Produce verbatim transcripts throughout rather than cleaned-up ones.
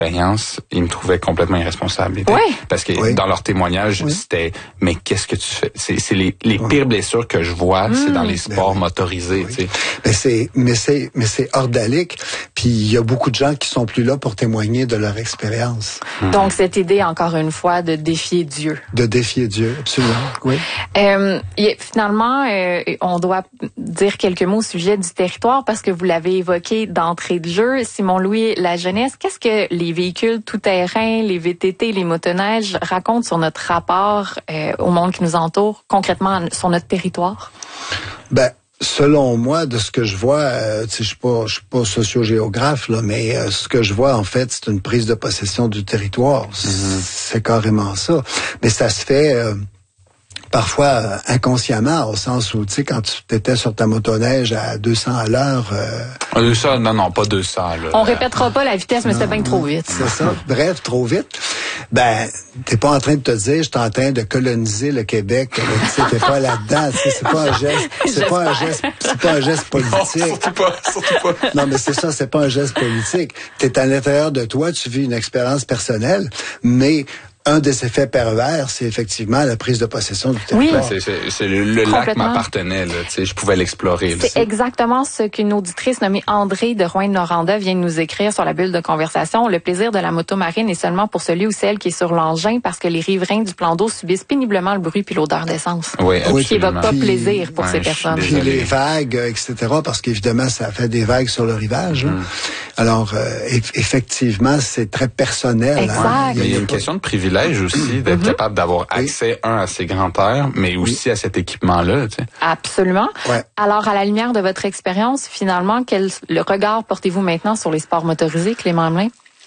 expérience, ils me trouvaient complètement irresponsable. Oui. Parce que oui. dans leur témoignage, oui. c'était « Mais qu'est-ce que tu fais? » C'est, c'est les, les oui. pires blessures que je vois, mmh. c'est dans les sports ben, motorisés. Oui. Tu sais. Mais c'est, mais c'est, mais c'est ordalique. Puis il y a beaucoup de gens qui sont plus là pour témoigner de leur expérience. Mmh. Donc cette idée, encore une fois, de défier Dieu. De défier Dieu, absolument. Oui. Euh, finalement, euh, on doit dire quelques mots au sujet du territoire parce que vous l'avez évoqué d'entrée de jeu. Simon-Louis, la jeunesse, qu'est-ce que les véhicules tout-terrain, les V T T, les motoneiges racontent sur notre rapport euh, au monde qui nous entoure, concrètement sur notre territoire? Ben, selon moi, de ce que je vois, euh, je suis pas, je suis pas sociogéographe là, mais euh, ce que je vois en fait, c'est une prise de possession du territoire. Mm-hmm. C'est carrément ça. Mais ça se fait. Euh, Parfois euh, inconsciemment, au sens où, tu sais, quand tu étais sur ta motoneige à deux cents à l'heure... Euh, deux cents, non, non, pas deux cents. Là. On répétera pas la vitesse, mais c'était bien trop vite. C'est ça. Bref, trop vite. Ben, t'es pas en train de te dire, je suis en train de coloniser le Québec. Tu sais, t'es pas là-dedans. Tu sais, c'est pas un geste, c'est pas un geste, c'est pas un geste politique. Non, surtout pas, surtout pas. Non, mais c'est ça, c'est pas un geste politique. T'es à l'intérieur de toi, tu vis une expérience personnelle, mais un des effets pervers, c'est effectivement la prise de possession du territoire. Oui. C'est, c'est, c'est le, le lac m'appartenait, là, tu sais, je pouvais l'explorer. C'est là, exactement ce qu'une auditrice nommée André de Rouyn-Noranda vient de nous écrire sur la bulle de conversation. Le plaisir de la moto marine est seulement pour celui ou celle qui est sur l'engin parce que les riverains du plan d'eau subissent péniblement le bruit puis l'odeur d'essence. Oui, absolument. Qui évoque pas puis, plaisir pour ouais, ces personnes. Puis les vagues, et cetera, parce qu'évidemment, ça fait des vagues sur le rivage. Mm. Alors, euh, effectivement, c'est très personnel. Exact. Hein. Mais il y a une question de privilège aussi, d'être mm-hmm. capable d'avoir accès, oui. un, à ces grands airs, mais aussi oui. à cet équipement-là. Tu sais. Absolument. Ouais. Alors, à la lumière de votre expérience, finalement, quel le regard portez-vous maintenant sur les sports motorisés, Clément Hamelin?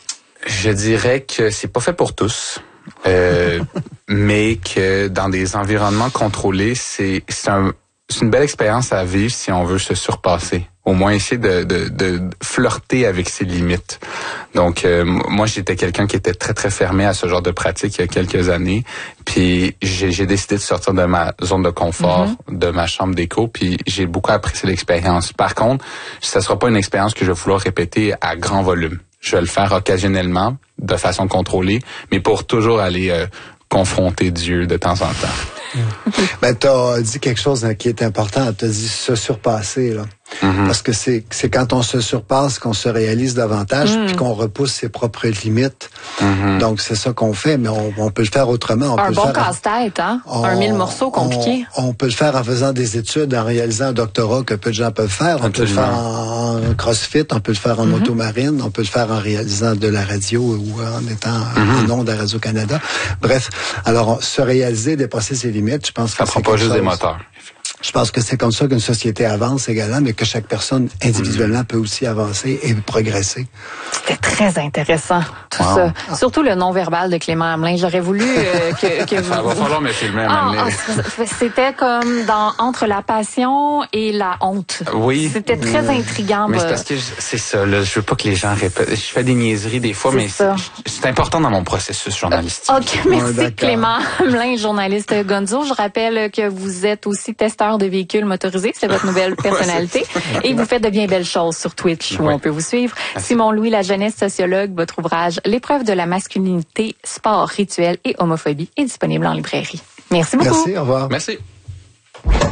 Je dirais que c'est pas fait pour tous. Euh, mais que dans des environnements contrôlés, c'est, c'est, un, c'est une belle expérience à vivre si on veut se surpasser. Au moins essayer de, de, de flirter avec ses limites. Donc, euh, moi, j'étais quelqu'un qui était très, très fermé à ce genre de pratique il y a quelques années. Puis, j'ai, j'ai décidé de sortir de ma zone de confort, mm-hmm. de ma chambre d'écho, puis j'ai beaucoup apprécié l'expérience. Par contre, ça sera pas une expérience que je vais vouloir répéter à grand volume. Je vais le faire occasionnellement, de façon contrôlée, mais pour toujours aller euh, confronter Dieu de temps en temps. Ben, t'as dit quelque chose qui est important. T'as dit se surpasser, là. Mm-hmm. Parce que c'est, c'est quand on se surpasse qu'on se réalise davantage mm. puis qu'on repousse ses propres limites. Mm-hmm. Donc, c'est ça qu'on fait, mais on, on peut le faire autrement. On un peut bon le faire casse-tête, hein? On, un mille morceaux compliqué. On, on peut le faire en faisant des études, en réalisant un doctorat que peu de gens peuvent faire. On Absolument. peut le faire en, en crossfit, on peut le faire en mm-hmm. motomarine, on peut le faire en réalisant de la radio ou en étant mm-hmm. en ondes à Radio-Canada. Bref, alors, se réaliser, dépasser ses limites, je pense que ça c'est prend pas juste chose. des moteurs. Je pense que c'est comme ça qu'une société avance également, mais que chaque personne individuellement mmh. peut aussi avancer et progresser. C'était très intéressant, tout wow. ça. Ah. Surtout le non-verbal de Clément Hamelin. J'aurais voulu euh, que, que vous... Ça va falloir me filmer ah, à ah, C'était comme dans Entre la passion et la honte. Oui. C'était très mmh. intriguant. Mais bah... c'est parce que je, c'est ça, là. Je veux pas que les gens répètent. Je fais des niaiseries des fois, c'est mais c'est, c'est important dans mon processus journalistique. Euh, OK, merci ouais, Clément Hamelin, journaliste Gonzo. Je rappelle que vous êtes aussi testeur de véhicules motorisés. C'est votre nouvelle personnalité. Ouais, et vous faites de bien belles choses sur Twitch où ouais. on peut vous suivre. Merci. Simon-Louis, la jeunesse sociologue, votre ouvrage L'épreuve de la masculinité, sport, rituel et homophobie est disponible en librairie. Merci beaucoup. Merci, au revoir. Merci.